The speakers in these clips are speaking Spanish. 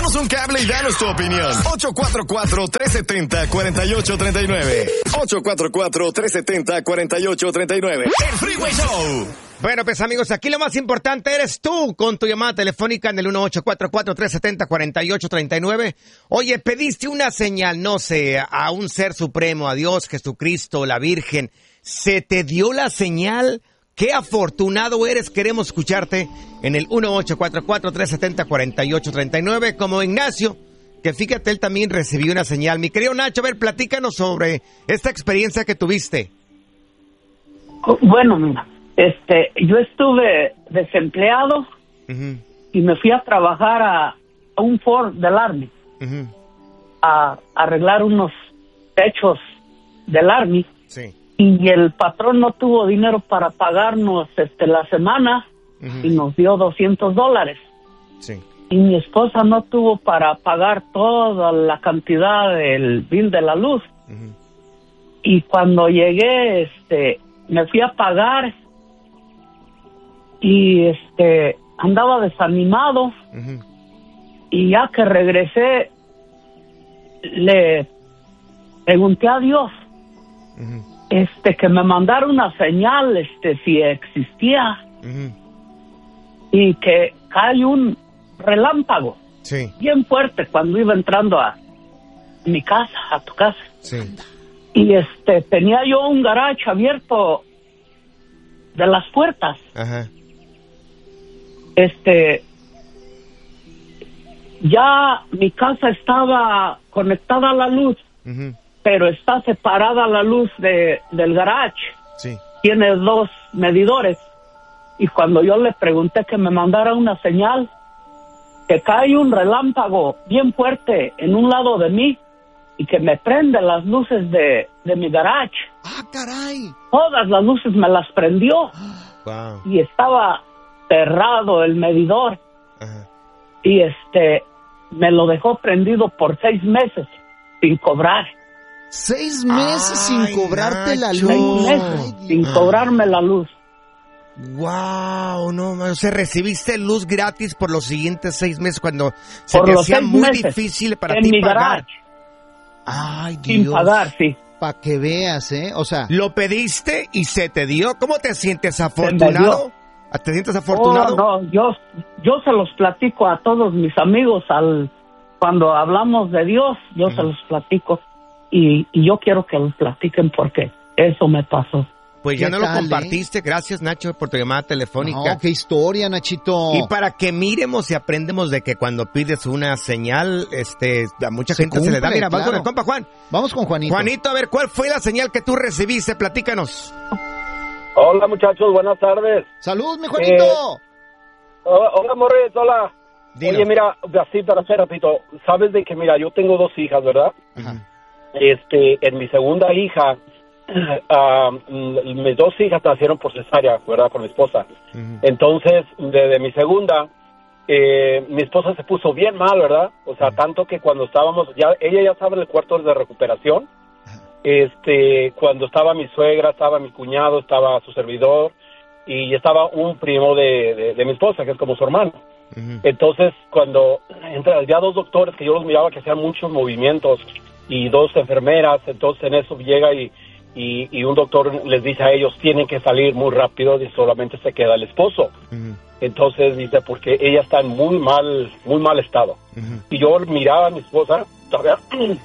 Échanos un cable y danos tu opinión. 844-370-4839. 844-370-4839. El Freeway Show. Bueno, pues amigos, aquí lo más importante eres tú con tu llamada telefónica en el 1844-370-4839. Oye, pediste una señal, no sé, a un ser supremo, a Dios, Jesucristo, la Virgen. ¿Se te dio la señal? ¡Qué afortunado eres! Queremos escucharte en el 1844-370-4839, como Ignacio, que fíjate, él también recibió una señal. Mi querido Nacho, a ver, platícanos sobre esta experiencia que tuviste. Bueno, mira, yo estuve desempleado y me fui a trabajar a un Ford del Army, a arreglar unos techos del Army. Sí. Y el patrón no tuvo dinero para pagarnos la semana y nos dio $200. Sí. Y mi esposa no tuvo para pagar toda la cantidad del bill de la luz. Y cuando llegué, me fui a pagar y andaba desanimado. Y ya que regresé, le pregunté a Dios que me mandara una señal, si existía, y que cae un relámpago bien fuerte cuando iba entrando a mi casa, a tu casa. Sí. Y tenía yo un garage abierto de las puertas. Ajá. Ya mi casa estaba conectada a la luz, pero está separada la luz del garage. Sí. Tiene 2 medidores. Y cuando yo le pregunté que me mandara una señal, que cae un relámpago bien fuerte en un lado de mí y que me prende las luces de mi garage. ¡Ah, caray! Todas las luces me las prendió. Wow. Y estaba cerrado el medidor. Ajá. Y me lo dejó prendido por 6 meses sin cobrar. 6 meses sin cobrarte la luz. 6 meses sin cobrarme la luz. Wow, no, o sea, recibiste luz gratis por los siguientes 6 meses cuando se Por te los hacía 6 muy meses difícil para en ti mi pagar. garage, Ay, Dios. sin pagar, sí. Para que veas, O sea, Lo pediste y se te dio. ¿Cómo te sientes? Se me ¿Afortunado? ¿Te sientes afortunado? Oh, no, yo se los platico a todos mis amigos cuando hablamos de Dios, yo se los platico y yo quiero que los platiquen porque eso me pasó. Pues ya ¿Qué no lo tal, compartiste. Gracias, Nacho, por tu llamada telefónica. no, qué historia, Nachito. Y para que miremos y aprendemos de que cuando pides una señal, a mucha Se gente se le da. cumple, Mira, vamos claro. con el compa Juan. Vamos con Juanito. Juanito, a ver, ¿cuál fue la señal que tú recibiste? Platícanos. Hola muchachos, buenas tardes. ¡Salud, mi Juanito! Hola Morris, hola. Dilo. Oye, mira, así para hacer rapidito, sabes de que, mira, yo tengo 2 hijas, ¿verdad? Ajá. En mi segunda hija, mis 2 hijas nacieron por cesárea, ¿verdad? Con mi esposa. Entonces, de mi segunda, mi esposa se puso bien mal, ¿verdad? O sea, tanto que cuando estábamos, ella ya estaba en el cuarto de recuperación. Cuando estaba mi suegra, estaba mi cuñado, estaba su servidor y estaba un primo de mi esposa, que es como su hermano. Entonces, cuando entran ya 2 doctores que yo los miraba que hacían muchos movimientos y 2 enfermeras, entonces en eso llega y un doctor les dice a ellos, tienen que salir muy rápido y solamente se queda el esposo. Entonces dice, porque ella está en muy mal estado. Y yo miraba a mi esposa, todavía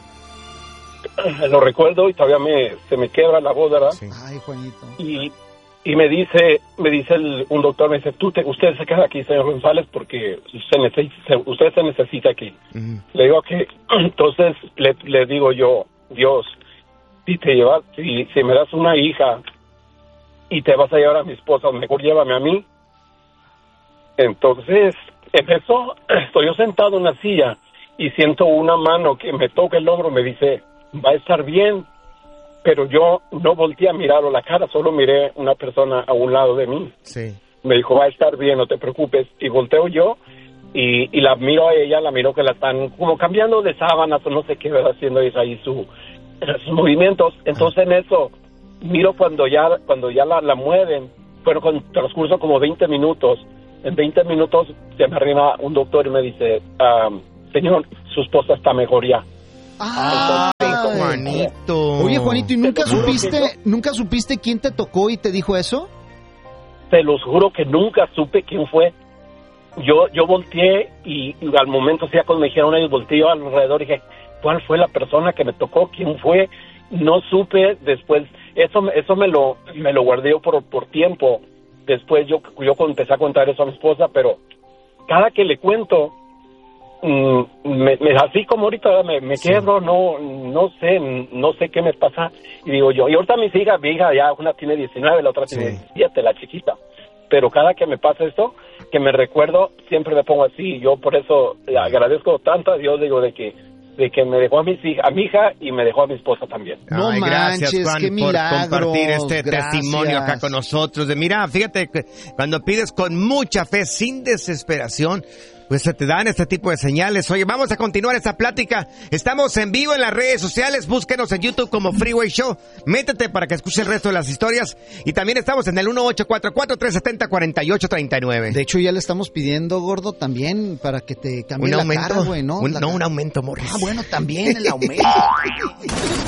lo recuerdo y todavía se me quebra la voz, ¿verdad? Sí. Ay, Juanito. Y me dice un doctor, me dice, usted se queda aquí, señor González, porque usted se necesita aquí. Le digo que, entonces le digo yo, Dios, si me das una hija y te vas a llevar a mi esposa, mejor llévame a mí. Entonces, empezó, estoy yo sentado en una silla y siento una mano que me toca el hombro, me dice, va a estar bien. Pero yo no volteé a mirarlo la cara, solo miré una persona a un lado de mí. Sí. Me dijo, va a estar bien, no te preocupes. Y volteo yo y la miro a ella, la miro que la están como cambiando de sábanas o no sé qué, ¿verdad? Haciendo ahí sus movimientos. Entonces en eso, miro cuando ya la mueven, pero con transcurso como 20 minutos. En 20 minutos se me arriba un doctor y me dice, señor, su esposa está mejor ya. Ah, Juanito. Oye, Juanito, ¿y nunca supiste quién te tocó y te dijo eso? Te los juro que nunca supe quién fue. Yo volteé y al momento, ya cuando me dijeron ellos, volteé yo alrededor y dije, ¿cuál fue la persona que me tocó? ¿Quién fue? No supe. Después, eso me lo guardé yo por tiempo. Después yo empecé a contar eso a mi esposa, pero cada que le cuento, así como ahorita me quedo, no sé qué me pasa. Y digo yo, y ahorita mi hija ya una tiene 19, la otra tiene 17, la chiquita. Pero cada que me pasa esto, que me recuerdo, siempre me pongo así. Yo por eso le agradezco tanto a Dios, digo, de que me dejó a mi hija y me dejó a mi esposa también. No gracias, manches, Juan, qué por milagros, compartir este gracias. testimonio acá con nosotros. Mira, fíjate que cuando pides con mucha fe, sin desesperación, pues se te dan este tipo de señales. Oye, vamos a continuar esta plática. Estamos en vivo en las redes sociales. Búsquenos en YouTube como Freeway Show. Métete para que escuche el resto de las historias. Y también estamos en el 1844-370-4839. De hecho, ya le estamos pidiendo, gordo, también para que te cambie la cara, güey, ¿no? Un aumento, morris. Ah, bueno, también el aumento.